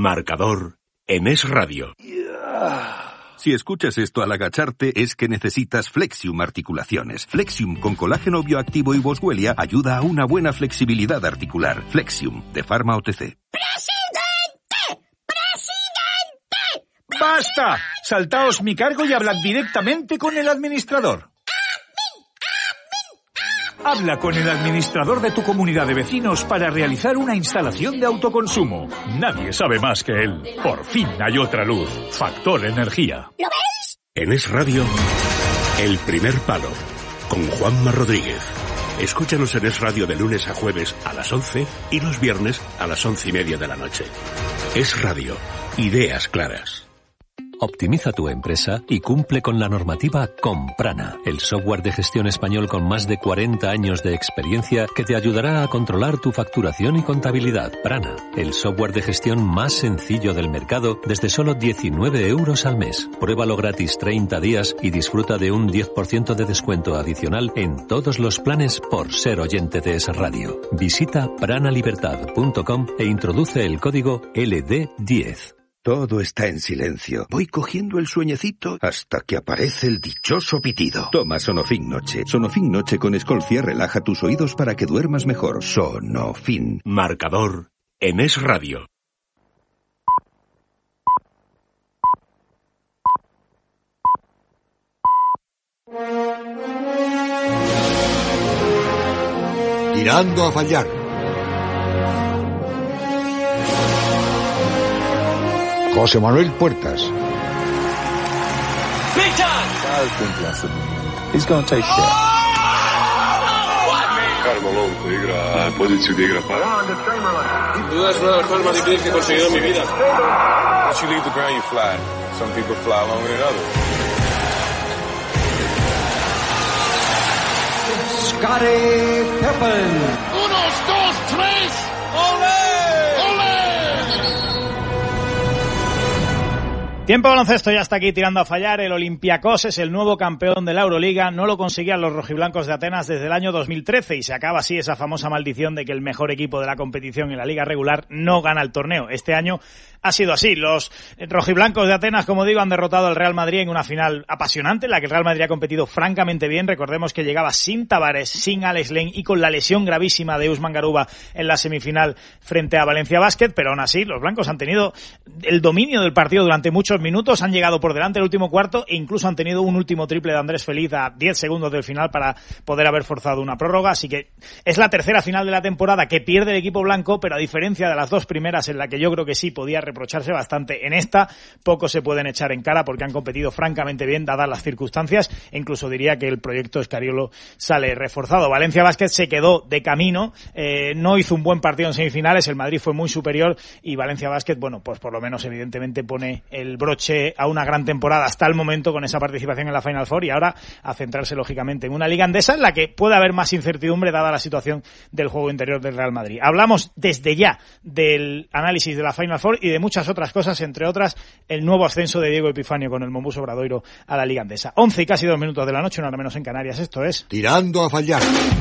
Marcador en Es Radio. Si escuchas esto al agacharte es que necesitas Flexium Articulaciones. Flexium con colágeno bioactivo y boswellia ayuda a una buena flexibilidad articular. Flexium, de Pharma OTC. ¡Presidente! ¡Basta! Saltaos mi cargo y hablad directamente con el administrador. Habla con el administrador de tu comunidad de vecinos para realizar una instalación de autoconsumo. Nadie sabe más que él. Por fin hay otra luz. Factor Energía. ¿Lo veis? En Es Radio, El Primer Palo, con Juanma Rodríguez. Escúchanos en Es Radio de lunes a jueves a las 11 y los viernes a las 11:30 de la noche. Es Radio. Ideas claras. Optimiza tu empresa y cumple con la normativa con Prana, el software de gestión español con más de 40 años de experiencia que te ayudará a controlar tu facturación y contabilidad. Prana, el software de gestión más sencillo del mercado desde solo 19 euros al mes. Pruébalo gratis 30 días y disfruta de un 10% de descuento adicional en todos los planes por ser oyente de Es Radio. Visita pranalibertad.com e introduce el código LD10. Todo está en silencio. Voy cogiendo el sueñecito hasta que aparece el dichoso pitido. Toma Sonofin Noche. Sonofin Noche con Escolcia relaja tus oídos para que duermas mejor. Sonofin. Marcador en Es Radio. Tirando a fallar. José Manuel Puertas. He's going to take care. Carmelo igra poziciju gdje igra para. Duda es una de las cosas más difíciles que he conseguido en mi vida. Once you leave the ground, you fly. Some people fly longer than others. Scottie Pippen. 1, 2, 3. ¡Ole! Tiempo baloncesto ya está aquí tirando a fallar. El Olympiacos es el nuevo campeón de la Euroliga. No lo conseguían los rojiblancos de Atenas desde el año 2013 y se acaba así esa famosa maldición de que el mejor equipo de la competición en la liga regular no gana el torneo. Este año ha sido así. Los rojiblancos de Atenas, como digo, han derrotado al Real Madrid en una final apasionante en la que el Real Madrid ha competido francamente bien. Recordemos que llegaba sin Tavares, sin Alex Len y con la lesión gravísima de Usman Garuba en la semifinal frente a Valencia Basket, pero aún así los blancos han tenido el dominio del partido durante muchos minutos, han llegado por delante el último cuarto e incluso han tenido un último triple de Andrés Feliz a 10 segundos del final para poder haber forzado una prórroga, así que es la tercera final de la temporada que pierde el equipo blanco, pero a diferencia de las dos primeras en la que yo creo que sí podía reprocharse bastante, en esta poco se pueden echar en cara porque han competido francamente bien dadas las circunstancias e incluso diría que el proyecto Escariolo sale reforzado. Valencia Basket se quedó de camino, no hizo un buen partido en semifinales, el Madrid fue muy superior y Valencia Basket, bueno, pues por lo menos evidentemente pone el broche a una gran temporada hasta el momento con esa participación en la Final Four y ahora a centrarse lógicamente en una liga andesa en la que puede haber más incertidumbre dada la situación del juego interior del Real Madrid. Hablamos desde ya del análisis de la Final Four y de muchas otras cosas, entre otras el nuevo ascenso de Diego Epifanio con el Mombus Obradoiro a la liga andesa. 11 y casi 2 minutos de la noche, una hora menos en Canarias. Esto es Tirando a fallar.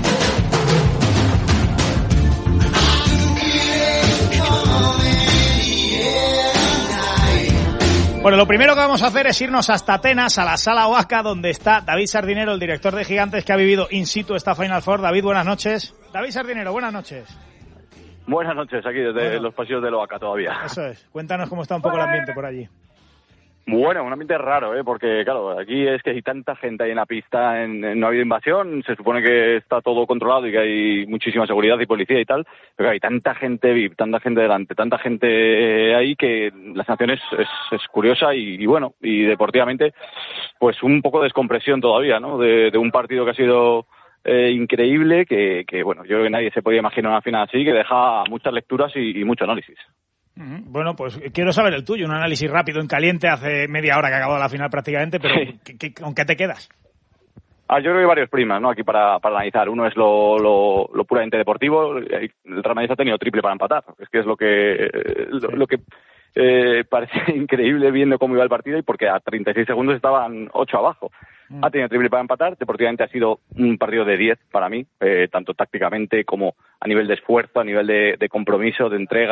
Bueno, lo primero que vamos a hacer es irnos hasta Atenas, a la Sala Oaca, donde está David Sardinero, el director de Gigantes, que ha vivido in situ esta Final Four. David, buenas noches. David Sardinero, buenas noches. Buenas noches, aquí desde los pasillos de Oaca todavía. Eso es. Cuéntanos cómo está un poco el ambiente por allí. Bueno, un ambiente raro, porque claro, aquí es que hay tanta gente ahí en la pista, no ha habido invasión, se supone que está todo controlado y que hay muchísima seguridad y policía y tal, pero hay tanta gente VIP, tanta gente delante, tanta gente ahí que la sensación es curiosa y bueno, y deportivamente pues un poco de descompresión todavía, ¿no? De un partido que ha sido increíble, que bueno, yo creo que nadie se podía imaginar una final así, que deja muchas lecturas y mucho análisis. Bueno, pues quiero saber el tuyo, un análisis rápido en caliente, hace media hora que ha acabado la final prácticamente, pero sí. ¿Con qué te quedas? Yo creo que hay varios primas, ¿no? Aquí para analizar. Uno es lo puramente deportivo. El Real Madrid ha tenido triple para empatar. Es que es lo que parece increíble viendo cómo iba el partido y porque a 36 segundos estaban 8 abajo. Ha tenido triple para empatar. Deportivamente ha sido un partido de 10 para mí, tanto tácticamente como a nivel de esfuerzo, a nivel de compromiso, de entrega,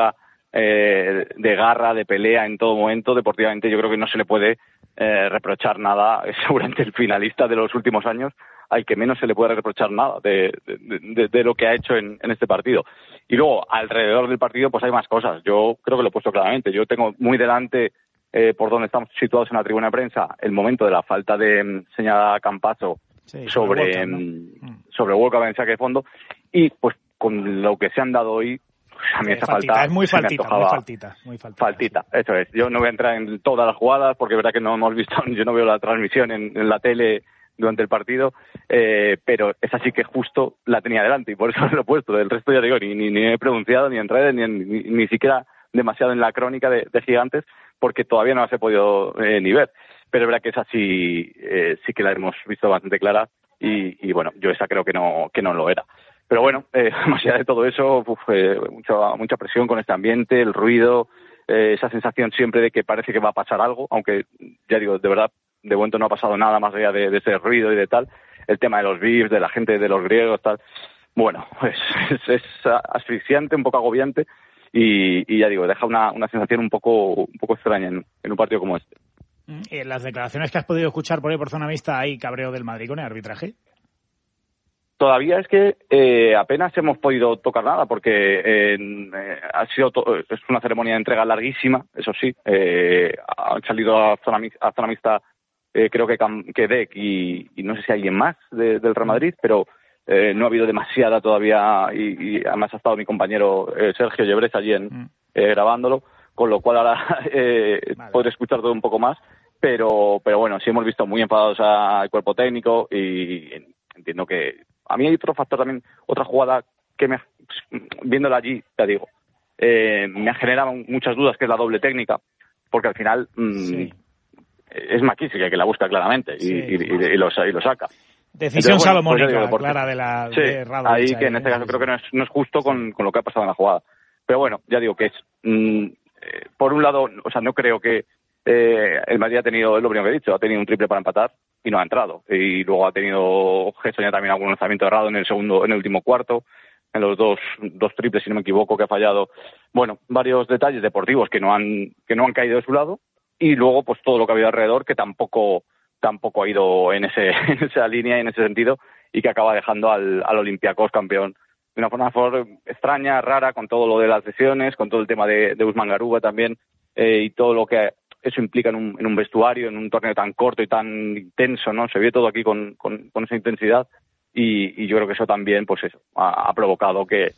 de garra, de pelea en todo momento. Deportivamente yo creo que no se le puede reprochar nada. Es seguramente el finalista de los últimos años al que menos se le puede reprochar nada de lo que ha hecho en este partido. Y luego, alrededor del partido, pues hay más cosas. Yo creo que lo he puesto claramente. Yo tengo muy delante, por donde estamos situados en la tribuna de prensa, el momento de la falta de señalada a Campazzo sobre Walcott en saque de fondo. Y pues con lo que se han dado hoy, pues a mí esa falta es muy faltita, faltita, eso es. Yo no voy a entrar en todas las jugadas porque es verdad que no hemos visto, yo no veo la transmisión en la tele durante el partido, pero esa sí que justo la tenía delante y por eso lo he puesto. Del resto ya digo, ni he pronunciado ni en redes ni siquiera demasiado en la crónica de Gigantes, porque todavía no las he podido ni ver. Pero es verdad que esa sí que la hemos visto bastante clara y bueno, yo esa creo que no lo era. Pero bueno, más allá de todo eso, mucha presión con este ambiente, el ruido, esa sensación siempre de que parece que va a pasar algo, aunque ya digo, de verdad, de momento no ha pasado nada más allá de ese ruido y de tal. El tema de los VIPs, de la gente, de los griegos, tal. Bueno, es asfixiante, un poco agobiante y ya digo, deja una sensación un poco extraña en un partido como este. ¿Y en las declaraciones que has podido escuchar por ahí por zona mixta hay cabreo del Madrid con el arbitraje? Todavía es que apenas hemos podido tocar nada porque ha sido es una ceremonia de entrega larguísima, eso sí. Han salido a zona mixta creo que Dec y no sé si alguien más del Real Madrid, pero no ha habido demasiada todavía y además ha estado mi compañero Sergio Llebres allí grabándolo, con lo cual ahora podré escuchar todo un poco más, pero bueno, sí hemos visto muy enfadados al cuerpo técnico y entiendo que a mí hay otro factor también, otra jugada que viéndola allí, ya digo, me ha generado muchas dudas, que es la doble técnica, porque al final es McKissick que la busca claramente y lo saca. Decisión entonces, salomónica, pues, clara de la sí, de Radovich. Ahí que en este caso creo que no es justo con lo que ha pasado en la jugada. Pero bueno, ya digo que es por un lado, o sea, no creo que el Madrid ha tenido, es lo primero que he dicho, ha tenido un triple para empatar y no ha entrado. Y luego ha tenido Gerson ya también algún lanzamiento errado en el último cuarto, en los dos triples, si no me equivoco, que ha fallado. Bueno, varios detalles deportivos que no han caído de su lado. Y luego, pues todo lo que ha habido alrededor, que tampoco ha ido en esa línea y en ese sentido, y que acaba dejando al Olympiacos campeón de una forma extraña, rara, con todo lo de las lesiones, con todo el tema de Usman Garuba también, y todo lo que eso implica en un vestuario, en un torneo tan corto y tan intenso, ¿no? Se ve todo aquí con esa intensidad, y yo creo que eso también, pues eso, ha provocado que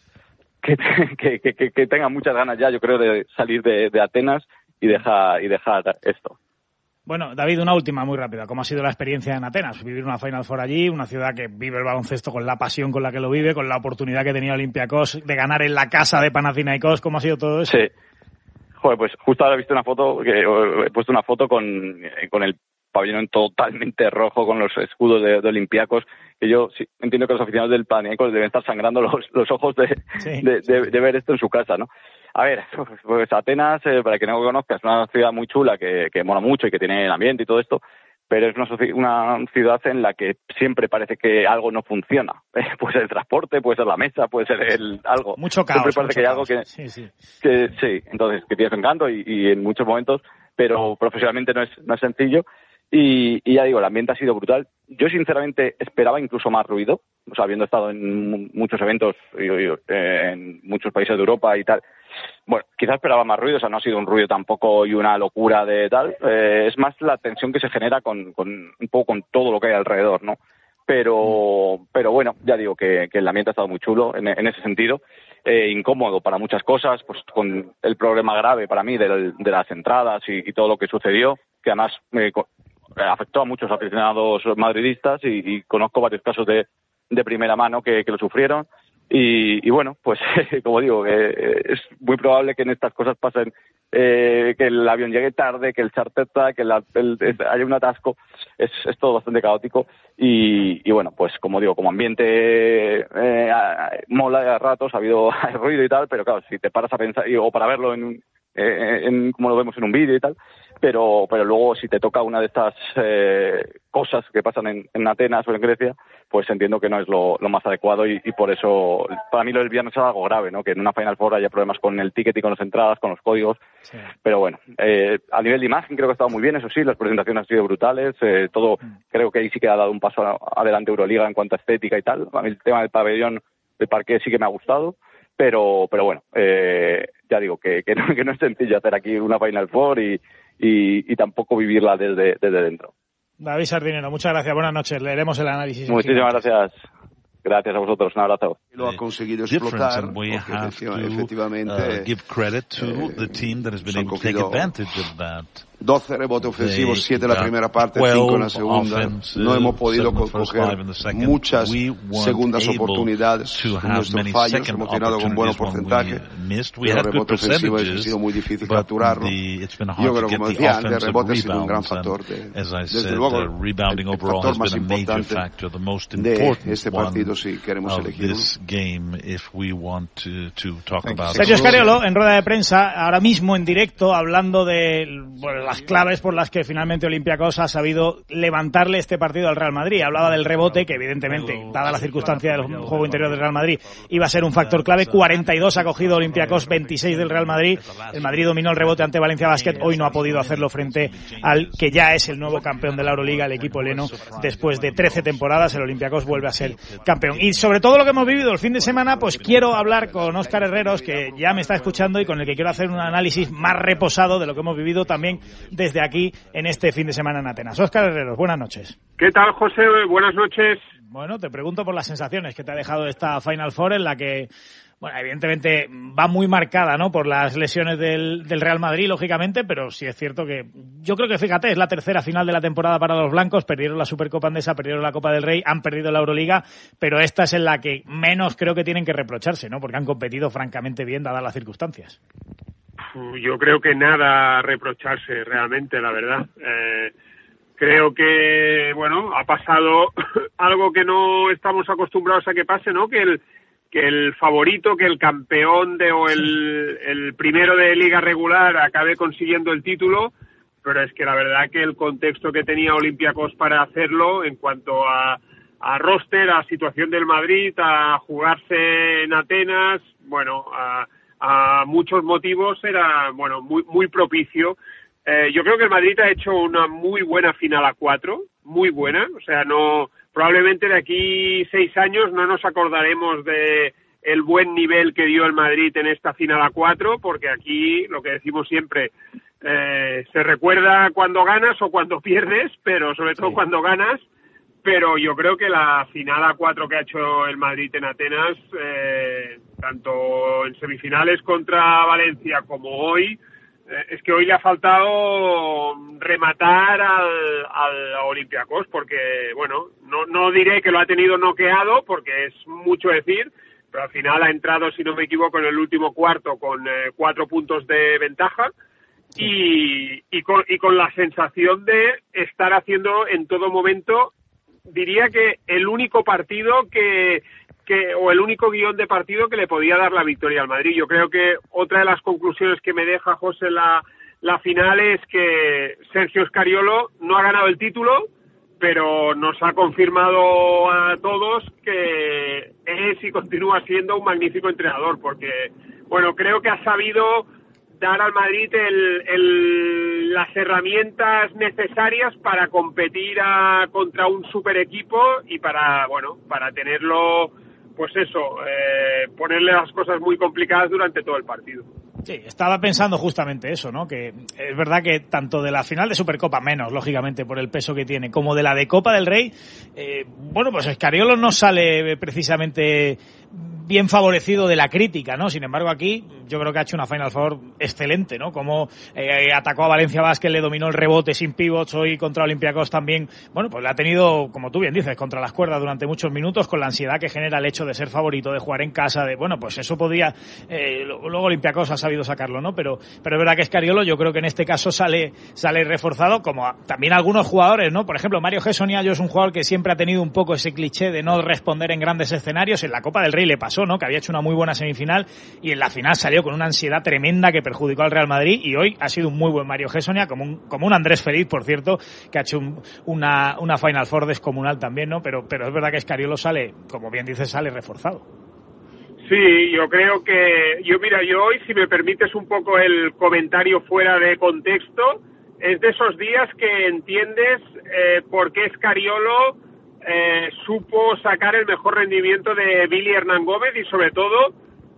tenga muchas ganas ya, yo creo, de salir de Atenas y dejar esto. Bueno, David, una última muy rápida. ¿Cómo ha sido la experiencia en Atenas? Vivir una Final Four allí, una ciudad que vive el baloncesto con la pasión con la que lo vive, con la oportunidad que tenía Olympiacos de ganar en la casa de Panathinaikos. ¿Cómo ha sido todo eso? Sí. Joder, pues justo ahora he visto una foto, he puesto una foto con el pabellón totalmente rojo, con los escudos de Olympiacos, que yo sí, entiendo que los aficionados del Panathinaikos deben estar sangrando los ojos de ver esto en su casa, ¿no? A ver, pues Atenas, para quien no lo conozca, es una ciudad muy chula que mola mucho y que tiene el ambiente y todo esto, pero es una ciudad en la que siempre parece que algo no funciona. Puede ser el transporte, puede ser la mesa, puede ser algo. Mucho caos. Siempre parece que hay algo que sí, entonces que tiene su encanto y en muchos momentos, pero profesionalmente no es sencillo. Y ya digo, el ambiente ha sido brutal. Yo sinceramente esperaba incluso más ruido, o sea, habiendo estado en muchos eventos en muchos países de Europa y tal. Bueno, quizás esperaba más ruido, o sea, no ha sido un ruido tampoco y una locura de tal. Es más la tensión que se genera con un poco con todo lo que hay alrededor, ¿no? Pero bueno, ya digo que el ambiente ha estado muy chulo en ese sentido. Incómodo para muchas cosas, pues con el problema grave para mí de las entradas y todo lo que sucedió, que además afectó a muchos aficionados madridistas y conozco varios casos de primera mano que lo sufrieron. Y bueno, pues como digo, es muy probable que en estas cosas pasen, que el avión llegue tarde, que el charter que haya un atasco, es todo bastante caótico y bueno, pues como digo, como ambiente mola a ratos, ha habido ruido y tal, pero claro, si te paras a pensar, o para verlo en como lo vemos en un vídeo y tal, pero luego si te toca una de estas cosas que pasan en Atenas o en Grecia, pues entiendo que no es lo más adecuado y por eso para mí lo del viernes es algo grave, ¿no? Que en una Final Four haya problemas con el ticket y con las entradas, con los códigos, sí. Pero bueno, a nivel de imagen creo que ha estado muy bien, eso sí, las presentaciones han sido brutales, todo, creo que ahí sí que ha dado un paso adelante Euroliga en cuanto a estética y tal. A mí el tema del pabellón, del parqué sí que me ha gustado, pero bueno, ya digo que no es sencillo hacer aquí una Final Four y tampoco vivirla desde dentro. David Sardinero, muchas gracias, buenas noches, leeremos el análisis. Muchísimas gracias. Gracias a vosotros, un abrazo. Lo ha conseguido explotar, porque efectivamente give credit to the team that has been able to take advantage of that. 12 rebotes ofensivos, 7 en la primera parte, 5 en la segunda. No hemos podido coger muchas segundas oportunidades. Nuestros fallos hemos tirado con buenos porcentajes. Los rebotes ofensivos ha sido muy difícil capturarlo. Yo creo, como decía antes, el rebote ha sido un gran factor. Desde luego, el factor más importante de este partido si queremos elegirlo. Sergio Scariolo, en rueda de prensa, ahora mismo en directo, hablando de las claves por las que finalmente Olympiacos ha sabido levantarle este partido al Real Madrid. Hablaba del rebote, que evidentemente, dada la circunstancia del juego interior del Real Madrid, iba a ser un factor clave. 42 ha cogido Olympiacos, 26 del Real Madrid. El Madrid dominó el rebote ante Valencia Basket. Hoy no ha podido hacerlo frente al que ya es el nuevo campeón de la Euroliga, el equipo heleno. Después de 13 temporadas, el Olympiacos vuelve a ser campeón. Y sobre todo lo que hemos vivido el fin de semana, pues quiero hablar con Óscar Herreros, que ya me está escuchando y con el que quiero hacer un análisis más reposado de lo que hemos vivido también desde aquí en este fin de semana en Atenas. Óscar Herreros, buenas noches. ¿Qué tal, José? Buenas noches. Bueno, te pregunto por las sensaciones que te ha dejado esta Final Four, en la que, bueno, evidentemente va muy marcada, ¿no?, por las lesiones del Real Madrid, lógicamente, pero sí es cierto que yo creo que, fíjate, es la tercera final de la temporada para los blancos. Perdieron la Supercopa Endesa, perdieron la Copa del Rey, han perdido la Euroliga, pero esta es en la que menos creo que tienen que reprocharse, ¿no?, porque han competido francamente bien dadas las circunstancias. Yo creo que nada a reprocharse realmente, la verdad. Creo que, bueno, ha pasado algo que no estamos acostumbrados a que pase, ¿no? Que el favorito, que el campeón o el primero de liga regular acabe consiguiendo el título, pero es que la verdad que el contexto que tenía Olympiacos para hacerlo en cuanto a roster, a situación del Madrid, a jugarse en Atenas, bueno, a muchos motivos era, bueno, muy propicio. Yo creo que el Madrid ha hecho una muy buena final a 4, muy buena, o sea, no, probablemente de aquí 6 años no nos acordaremos de el buen nivel que dio el Madrid en esta final a 4, porque aquí, lo que decimos siempre, se recuerda cuando ganas o cuando pierdes, pero sobre todo cuando ganas. Pero yo creo que la final a 4 que ha hecho el Madrid en Atenas, tanto en semifinales contra Valencia como hoy, es que hoy le ha faltado rematar al Olympiacos, porque, bueno, no diré que lo ha tenido noqueado, porque es mucho decir, pero al final ha entrado, si no me equivoco, en el último cuarto con 4 puntos de ventaja. Y con la sensación de estar haciendo en todo momento, diría que el único partido o el único guión de partido que le podía dar la victoria al Madrid. Yo creo que otra de las conclusiones que me deja, José, la final es que Sergio Scariolo no ha ganado el título, pero nos ha confirmado a todos que es y continúa siendo un magnífico entrenador, porque, bueno, creo que ha sabido dar al Madrid las herramientas necesarias para competir contra un super equipo y para tenerlo, pues eso, ponerle las cosas muy complicadas durante todo el partido. Sí, estaba pensando justamente eso, ¿no? Que es verdad que tanto de la final de Supercopa, menos, lógicamente, por el peso que tiene, como de la de Copa del Rey, bueno, pues Scariolo no sale precisamente bien favorecido de la crítica, ¿no? Sin embargo, aquí yo creo que ha hecho una Final Four excelente, ¿no? Como atacó a Valencia Basket, le dominó el rebote sin pivots, hoy contra Olympiacos también, bueno, pues la ha tenido, como tú bien dices, contra las cuerdas durante muchos minutos, con la ansiedad que genera el hecho de ser favorito, de jugar en casa, bueno, pues eso podía, luego Olympiacos ha sabido sacarlo, ¿no? Pero es verdad que Scariolo, yo creo que en este caso sale reforzado, como también algunos jugadores, ¿no? Por ejemplo, Mario Hezonja es un jugador que siempre ha tenido un poco ese cliché de no responder en grandes escenarios. En la Copa del Rey le pasó pasó, ¿no? Que había hecho una muy buena semifinal y en la final salió con una ansiedad tremenda que perjudicó al Real Madrid, y hoy ha sido un muy buen Mario Hessonia, como un Andrés Feliz, por cierto, que ha hecho una Final Four descomunal también, ¿no? Pero es verdad que Scariolo sale, como bien dices, sale reforzado. Sí, yo creo que... Yo hoy, si me permites un poco el comentario fuera de contexto, es de esos días que entiendes por qué Scariolo supo sacar el mejor rendimiento de Billy Hernán Gómez, y sobre todo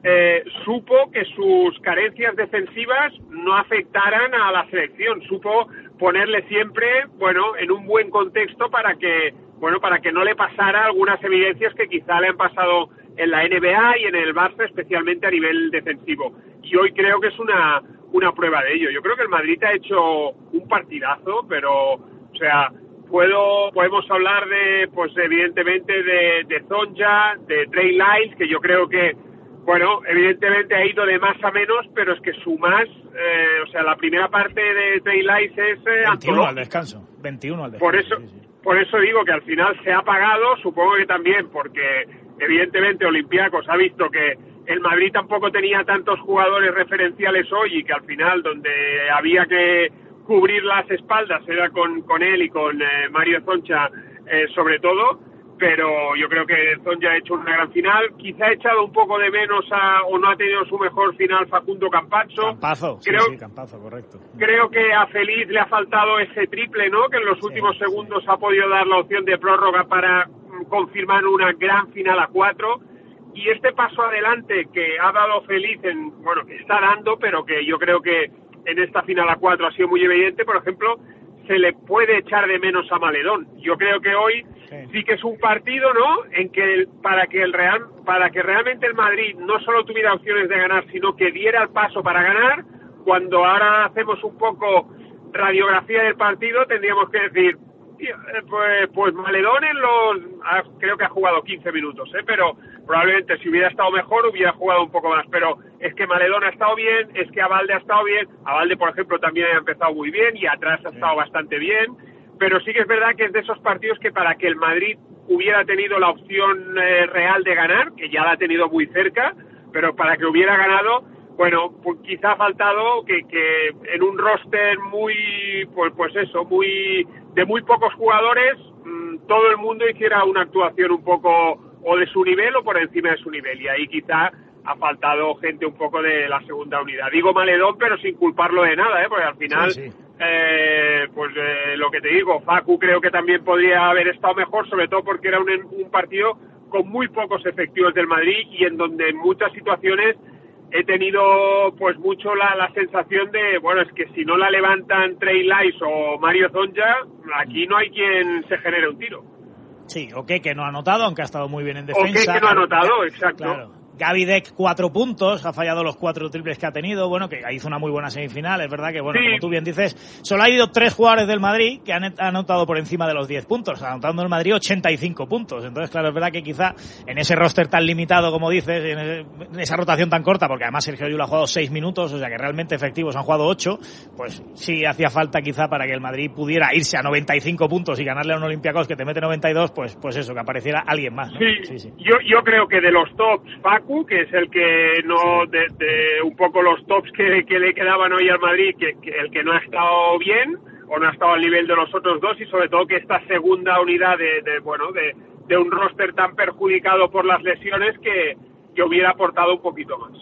supo que sus carencias defensivas no afectaran a la selección, supo ponerle siempre, en un buen contexto para que no le pasara algunas evidencias que quizá le han pasado en la NBA y en el Barça, especialmente a nivel defensivo. Y hoy creo que es una prueba de ello. Yo creo que el Madrid ha hecho un partidazo, pero, o sea, podemos hablar de, pues evidentemente de Zonja, de Trey Lyles, que yo creo que, evidentemente ha ido de más a menos, pero es que su más, la primera parte de Trey Lyles es 21 al descanso, 21 al descanso. Por eso digo que al final se ha pagado, supongo que también porque evidentemente Olympiacos ha visto que el Madrid tampoco tenía tantos jugadores referenciales hoy, y que al final donde había que cubrir las espaldas era con él y con Mario Zonja sobre todo. Pero yo creo que Zonja ha hecho una gran final. Quizá ha echado un poco de menos o no ha tenido su mejor final Facundo Campazzo. Campazzo, Campazzo, correcto. Creo que a Feliz le ha faltado ese triple, ¿no? Que en los últimos segundos ha podido dar la opción de prórroga para confirmar una gran final a 4. Y este paso adelante que ha dado Feliz que está dando, pero que yo creo que en esta final a 4 ha sido muy evidente. Por ejemplo, se le puede echar de menos a Maledón. Yo creo que hoy sí que es un partido, ¿no?, en que para que realmente el Madrid no solo tuviera opciones de ganar, sino que diera el paso para ganar. Cuando ahora hacemos un poco radiografía del partido, tendríamos que decir, pues Maledón creo que ha jugado 15 minutos, pero probablemente si hubiera estado mejor hubiera jugado un poco más. Pero es que Maledón ha estado bien, es que Abalde ha estado bien. Abalde, por ejemplo, también ha empezado muy bien y atrás ha estado bastante bien. Pero sí que es verdad que es de esos partidos que para que el Madrid hubiera tenido la opción real de ganar, que ya la ha tenido muy cerca, pero para que hubiera ganado, pues quizá ha faltado que en un roster muy de muy pocos jugadores, todo el mundo hiciera una actuación un poco o de su nivel o por encima de su nivel, y ahí quizá ha faltado gente un poco de la segunda unidad. Digo Maledón, pero sin culparlo de nada, porque al final, lo que te digo, Facu creo que también podría haber estado mejor, sobre todo porque era un partido con muy pocos efectivos del Madrid y en donde en muchas situaciones he tenido pues mucho la sensación de, es que si no la levantan Trey Lyles o Mario Zonja, aquí no hay quien se genere un tiro. Sí, que no ha anotado, aunque ha estado muy bien en defensa. Que no ha anotado, exacto. Claro. Gaby Deck 4 puntos, ha fallado los 4 triples que ha tenido, que hizo una muy buena semifinal. Es verdad que, como tú bien dices, solo ha habido 3 jugadores del Madrid que han anotado por encima de los 10 puntos, anotando el Madrid 85 puntos. Entonces, claro, es verdad que quizá en ese roster tan limitado, como dices, en esa rotación tan corta, porque además Sergio Llull ha jugado 6 minutos, o sea que realmente efectivos han jugado 8, pues sí hacía falta quizá para que el Madrid pudiera irse a 95 puntos y ganarle a un Olympiacos que te mete 92, pues eso, que apareciera alguien más, ¿no? Sí. Yo creo que de los tops, Facu, que es el que no, de un poco los tops que le quedaban hoy al Madrid, que el que no ha estado bien o no ha estado al nivel de los otros dos, y sobre todo que esta segunda unidad de un roster tan perjudicado por las lesiones que hubiera aportado un poquito más.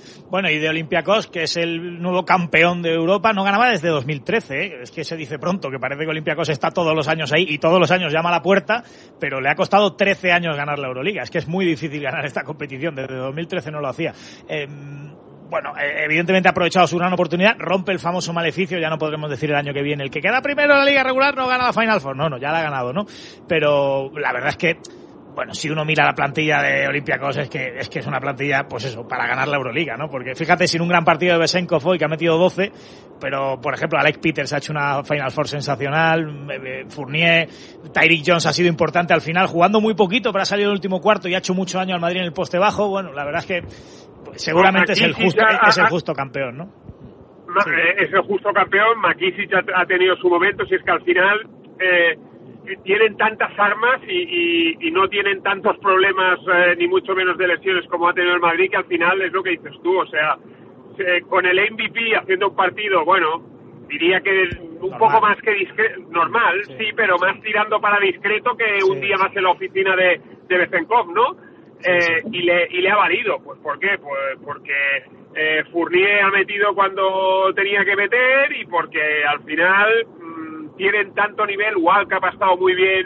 Y de Olympiacos, que es el nuevo campeón de Europa, no ganaba desde 2013, Es que se dice pronto, que parece que Olympiacos está todos los años ahí y todos los años llama a la puerta, pero le ha costado 13 años ganar la Euroliga. Es que es muy difícil ganar esta competición, desde 2013 no lo hacía. Evidentemente ha aprovechado su gran oportunidad, rompe el famoso maleficio, ya no podremos decir el año que viene, el que queda primero en la liga regular no gana la Final Four, no, ya la ha ganado, ¿no? Pero la verdad es que, si uno mira la plantilla de Olympiacos es que es una plantilla, pues eso, para ganar la Euroliga, ¿no? Porque fíjate, sin un gran partido de Besenkov hoy, que ha metido 12, pero, por ejemplo, Alec Peters ha hecho una Final Four sensacional, Fournier, Tyreek Jones ha sido importante al final, jugando muy poquito, pero ha salido en el último cuarto y ha hecho mucho daño al Madrid en el poste bajo. La verdad es que seguramente es el justo campeón, ¿no? Es el justo campeón. McKissick ha tenido su momento, si es que al final... tienen tantas armas y no tienen tantos problemas, ni mucho menos de lesiones como ha tenido el Madrid, que al final es lo que dices tú, o sea, con el MVP haciendo un partido, bueno, diría que un poco más que normal, sí, pero más tirando para discreto que un día más en la oficina de Bezenkov, ¿no? Y le ha valido. Pues ¿por qué? Pues porque Fournier ha metido cuando tenía que meter y porque al final tienen tanto nivel. Walcap ha estado muy bien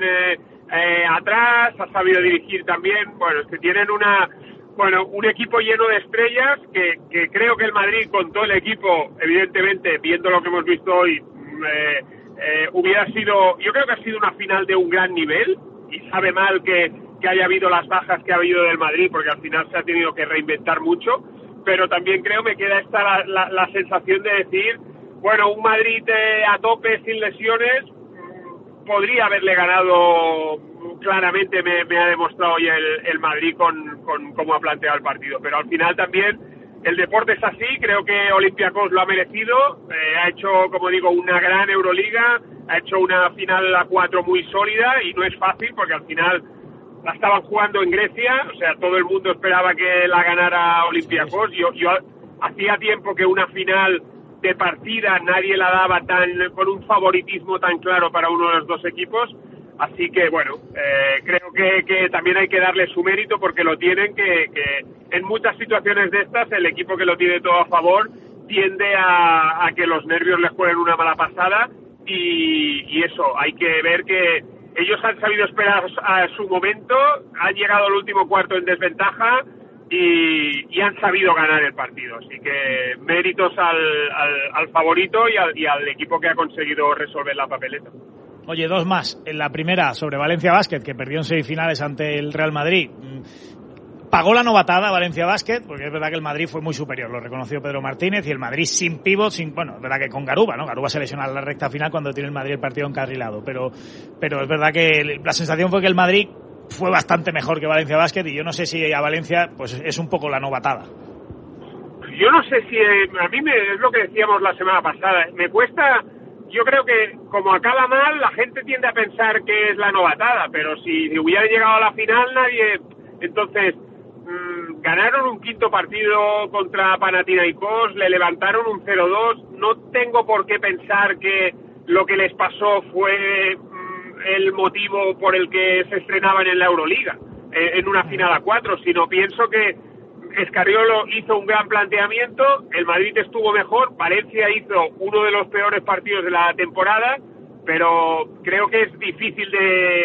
atrás, ha sabido dirigir también. Bueno, es que tienen un equipo lleno de estrellas que creo que el Madrid, con todo el equipo, evidentemente, viendo lo que hemos visto hoy, hubiera sido, yo creo que ha sido una final de un gran nivel, y sabe mal que haya habido las bajas que ha habido del Madrid, porque al final se ha tenido que reinventar mucho, pero también creo me queda esta la sensación de decir, bueno, un Madrid a tope sin lesiones podría haberle ganado claramente, me ha demostrado hoy el Madrid con cómo ha planteado el partido, pero al final también el deporte es así, creo que Olympiacos lo ha merecido, ha hecho, como digo, una gran Euroliga, ha hecho una final a 4 muy sólida y no es fácil porque al final la estaban jugando en Grecia, o sea, todo el mundo esperaba que la ganara Olympiacos. Yo hacía tiempo que una final de partida nadie la daba con un favoritismo tan claro para uno de los dos equipos, así que bueno, creo que también hay que darle su mérito porque lo tienen, que en muchas situaciones de estas el equipo que lo tiene todo a favor tiende a que los nervios les jueguen una mala pasada y eso, hay que ver que ellos han sabido esperar a su momento, han llegado al último cuarto en desventaja y han sabido ganar el partido. Así que méritos al favorito y al equipo que ha conseguido resolver la papeleta. Oye, dos más. En la primera, sobre Valencia Basket, que perdió en semifinales ante el Real Madrid. Pagó la novatada Valencia Basket, porque es verdad que el Madrid fue muy superior, lo reconoció Pedro Martínez, y el Madrid sin pívot, bueno, es verdad que con Garuba, ¿no? Garuba se lesiona en la recta final cuando tiene el Madrid el partido encarrilado, pero es verdad que la sensación fue que el Madrid fue bastante mejor que Valencia Basket, y yo no sé si a Valencia pues es un poco la novatada. Yo no sé si, a mí es lo que decíamos la semana pasada, me cuesta, yo creo que como acaba mal, la gente tiende a pensar que es la novatada, pero si hubiera llegado a la final nadie, entonces ganaron un quinto partido contra Panathinaikos, le levantaron un 0-2, no tengo por qué pensar que lo que les pasó fue el motivo por el que se estrenaban en la Euroliga, en una final a 4, sino pienso que Scariolo hizo un gran planteamiento, el Madrid estuvo mejor, Valencia hizo uno de los peores partidos de la temporada, pero creo que es difícil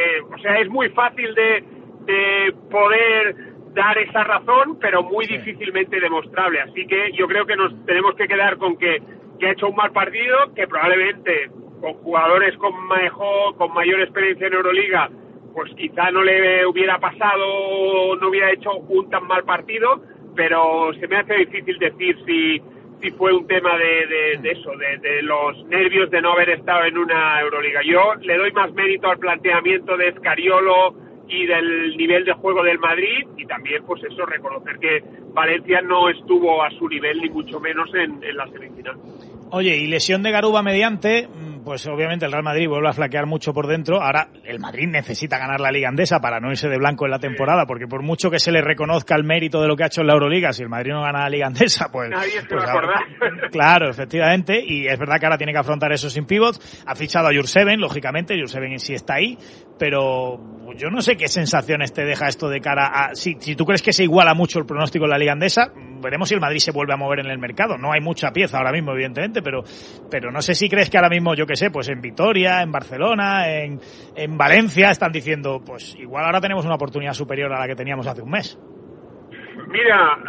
es muy fácil de poder dar esa razón, pero muy difícilmente demostrable. Así que yo creo que nos tenemos que quedar con que ha hecho un mal partido, que probablemente con jugadores con mayor experiencia en Euroliga, pues quizá no le hubiera pasado, no hubiera hecho un tan mal partido, pero se me hace difícil decir si fue un tema de eso, de los nervios de no haber estado en una Euroliga. Yo le doy más mérito al planteamiento de Scariolo y del nivel de juego del Madrid, y también pues eso, reconocer que Valencia no estuvo a su nivel ni mucho menos en la semifinal. Oye, y lesión de Garuba mediante, pues obviamente el Real Madrid vuelve a flaquear mucho por dentro. Ahora el Madrid necesita ganar la Liga Endesa para no irse de blanco en la temporada, porque por mucho que se le reconozca el mérito de lo que ha hecho en la Euroliga, si el Madrid no gana la Liga Endesa, pues nadie se va a acordar. Claro, efectivamente, y es verdad que ahora tiene que afrontar eso sin pivots. Ha fichado a Jurseven, lógicamente, Jurseven sí está ahí, pero yo no sé qué sensaciones te deja esto de cara a... Si tú crees que se iguala mucho el pronóstico en la Liga Endesa, veremos si el Madrid se vuelve a mover en el mercado. No hay mucha pieza ahora mismo, evidentemente, pero no sé si crees que ahora mismo, yo qué sé, pues en Vitoria, en Barcelona, en Valencia están diciendo, pues igual ahora tenemos una oportunidad superior a la que teníamos hace un mes. Mira,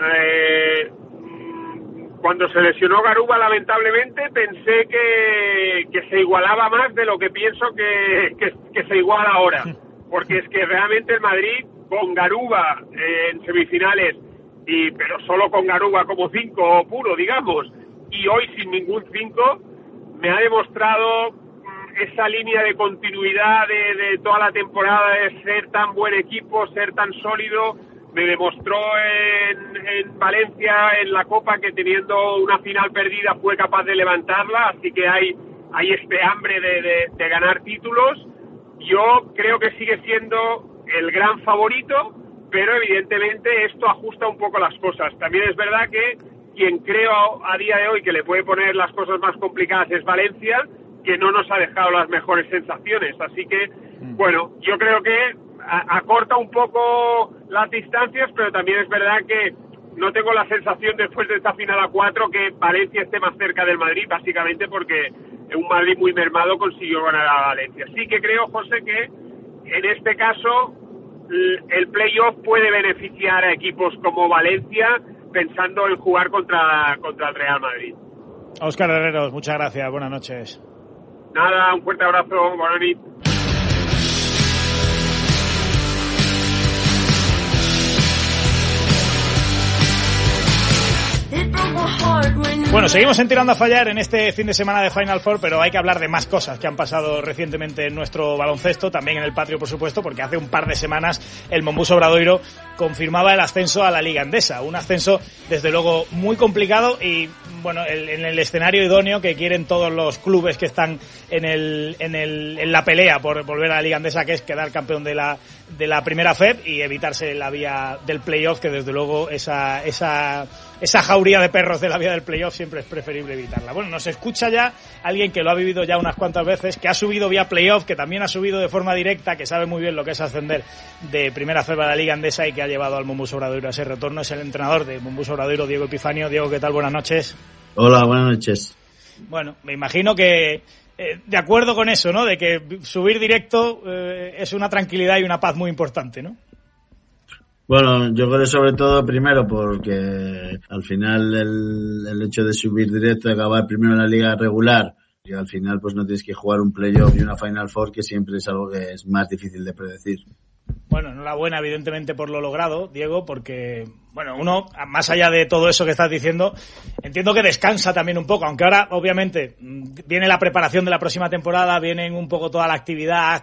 cuando se lesionó Garuba, lamentablemente, pensé que se igualaba más de lo que pienso que se iguala ahora. Porque es que realmente el Madrid, con Garuba en semifinales, pero solo con Garuba como 5 puro, digamos, y hoy sin ningún 5, me ha demostrado esa línea de continuidad de toda la temporada, de ser tan buen equipo, ser tan sólido. Me demostró en Valencia, en la Copa, que teniendo una final perdida fue capaz de levantarla, así que hay este hambre de ganar títulos, yo creo que sigue siendo el gran favorito, pero evidentemente esto ajusta un poco las cosas. También es verdad que quien creo a día de hoy que le puede poner las cosas más complicadas es Valencia, que no nos ha dejado las mejores sensaciones. Así que, bueno, yo creo que acorta un poco las distancias, pero también es verdad que no tengo la sensación después de esta final a 4 que Valencia esté más cerca del Madrid, básicamente porque un Madrid muy mermado consiguió ganar a Valencia. Sí que creo, José, que en este caso el playoff puede beneficiar a equipos como Valencia, pensando en jugar contra el Real Madrid. Óscar Herreros, muchas gracias, buenas noches. Nada, un fuerte abrazo, buenas noches. Bueno, seguimos en Tirando a Fallar en este fin de semana de Final Four, pero hay que hablar de más cosas que han pasado recientemente en nuestro baloncesto, también en el patio, por supuesto, porque hace un par de semanas el Monbus Obradoiro confirmaba el ascenso a la Liga Endesa, un ascenso desde luego muy complicado y bueno, en el escenario idóneo que quieren todos los clubes que están en la pelea por volver a la Liga Endesa, que es quedar campeón de la primera FEB y evitarse la vía del playoff, que desde luego esa jauría de perros de la vía del playoff siempre es preferible evitarla. Bueno, nos escucha ya alguien que lo ha vivido ya unas cuantas veces, que ha subido vía playoff, que también ha subido de forma directa, que sabe muy bien lo que es ascender de primera FEB a la Liga Endesa y que ha llevado al Monbus Obradoiro a ese retorno. Es el entrenador de Monbus Obradoiro, Diego Epifanio. Diego, ¿qué tal? Buenas noches. Hola, buenas noches. Bueno, me imagino que de acuerdo con eso, ¿no? De que subir directo es una tranquilidad y una paz muy importante, ¿no? Bueno, yo creo sobre todo primero porque al final el hecho de subir directo y acabar primero en la liga regular y al final pues no tienes que jugar un playoff y una Final Four, que siempre es algo que es más difícil de predecir. Bueno, enhorabuena evidentemente por lo logrado, Diego, porque bueno, uno, más allá de todo eso que estás diciendo, entiendo que descansa también un poco, aunque ahora obviamente viene la preparación de la próxima temporada, vienen un poco toda la actividad,